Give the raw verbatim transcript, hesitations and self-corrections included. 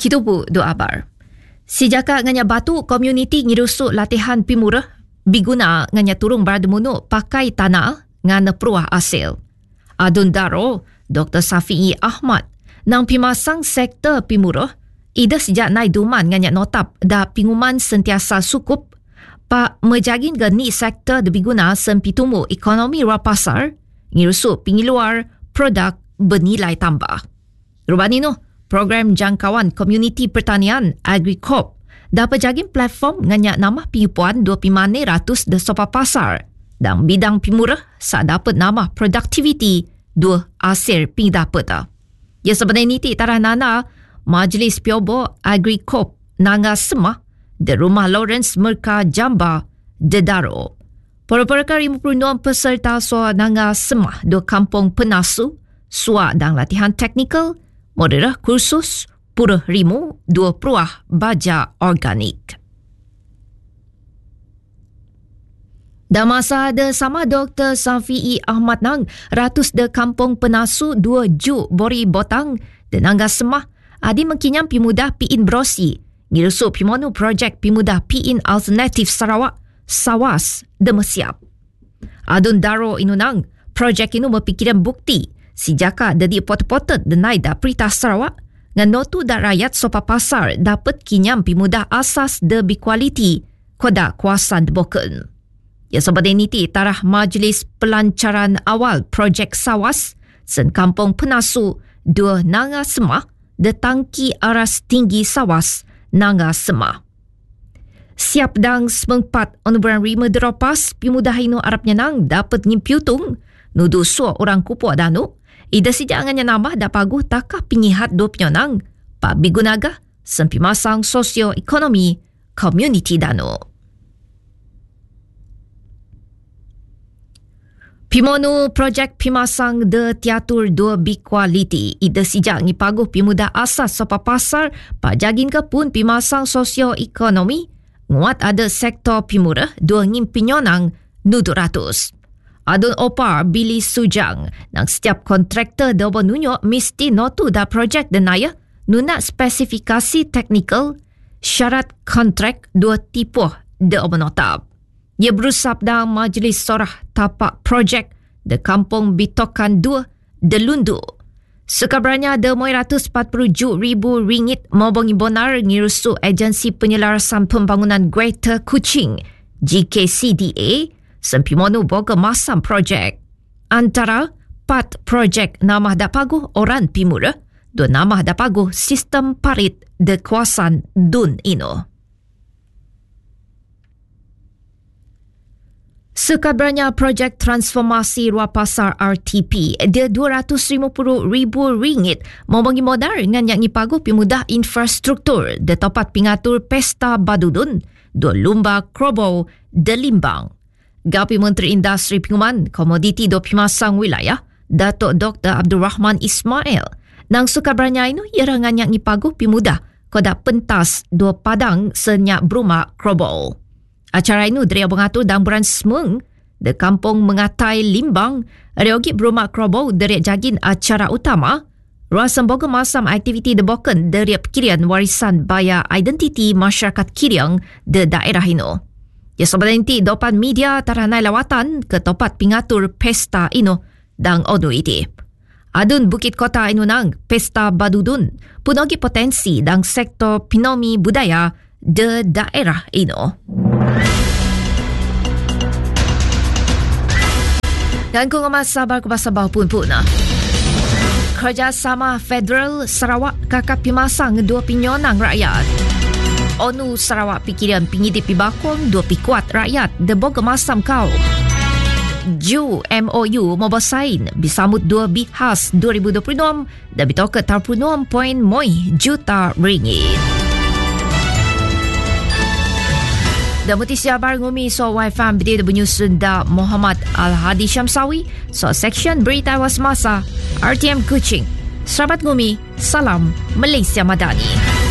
Kita bu doa bar. Sejaka nganya batu komuniti ngirusuk latihan pimurah biguna nganya turung barademunuk pakai tanah ngana peruah asil. Adun daro Doktor Safi'i Ahmad nang pimasang sektor pimurah ida sejak nai duman nganya notap da pinguman sentiasa sukup pa mejagin gani sektor de biguna sempitumu ekonomi rapasar ngirusuk pingiluar produk bernilai tambah. Rubani no program jangkauan komuniti pertanian AgriCorp dapat jagin platform nganya nama pengipuan dua pimane ratus de sopa pasar dan bidang pimurah sa dapat nama produktiviti dua asir ping dapat. Ya sebenarnya niti tarah nana Majlis Piobo AgriCorp Nanga Semah de Rumah Lawrence Merka Jamba de Daro. Para-para lima puluh enam peserta soa Nanga Semah do Kampung Penasu, soa dan latihan teknikal moderah kursus purah rimu dua peruah baja organik. Dan masa ada sama Doktor Safi'i Ahmad nang ratus de Kampung Penasu dua ju bori botang dan Nangga Semah adi mengkinyam pimudah piin brosi ngirusuk pimonu projek pimudah piin alternatif Sarawak Sawas de Mesiap. Adun daro inunang projek inu berpikiran bukti sejaka dari pot-potet denai da Perintah Sarawak ngan notu da rakyat sopa pasar dapat kinyam pimudah asas de bikualiti koda kuasan de boken. Ya sobat niti tarah majlis pelancaran awal projek Sawas sen Kampung Penasu dua Nanga Semah de tangki aras tinggi Sawas Nanga Semah. Siap dang sempat onuberan rima deropas pimudah inu Arab nyenang dapat ngimpiutung nudu suo orang kupuk danu ida sejangannya nama da paguh takah pingihat do penyonang pa bigunaga sempi masang sosioekonomi community danu. Pimonu projek pimasang de tiatur dua bikualiti ida sejak ngi paguh pimudah asas sopa pasar pa jagin ke pun pimasang sosioekonomi nguat ada sektor pimurah dua ngim pinyonang nudu ratus. Adun opar Billy Sujang nang setiap kontraktor dobo nunyok mesti notu da projek denaya nuna spesifikasi teknikal syarat kontrak dua tipuh de obonotab. Ia berusabda majlis sorah tapak projek de Kampung Bitokan dua de Lundu. Sekabranya de one hundred forty ribu ringgit mobongi bonar ngirusuk agensi penyelarasan pembangunan Greater Kuching G K C D A sempimonu boga masam projek. Antara pat projek nama da paguh orang pimurah, dua nama da paguh sistem parit de kuasan dun ino. Sekabranya projek transformasi ruang pasar R T P dia dua ratus lima puluh ribu ringgit membagi modal dengan yang paguh pimudah infrastruktur de tempat pingatur pesta badudun dua lumba krobo de Limbang. Gapi Menteri Industri Penguman Komoditi do Pimasang Wilayah Datuk Doktor Abdul Rahman Ismail nang sukabranya inu ia ranganyak ni paguh pimudah koda pentas dua padang senyak Bruma Krobol. Acara inu dari mengatur dan buran semeng de Kampung Mengatai Limbang reogi Bruma Krobol dari jagin acara utama ruasan boga masam aktiviti de boken dari Kirian warisan baya identiti masyarakat Kiriang de daerah ino. Ya sebenarnya nanti dopan media taranai lawatan ke tempat pingatur pesta ino dan odu iti. Adun Bukit Kota ino nang pesta badudun punogi potensi dan sektor pinomi budaya de daerah ino. Dan kung sabar kubasabah pun pun na. Kerjasama Federal Sarawak kakap pimasang dua pinyonang rakyat. O N U Sarawak pikiran pingidip pibakong dua pikuat rakyat de boga masam kau. Ju M O U mobasain bisamut dua bihas dua ribu dua puluh enam dan bitoke enam puluh enam perpuluhan lima juta ringgit. Dan muti siabar ngumi so Wi-Fi berita benyusun da Muhammad Al-Hadi Syamsawi so section berita was masa R T M Kuching. Selamat ngumi, salam Malaysia Madani.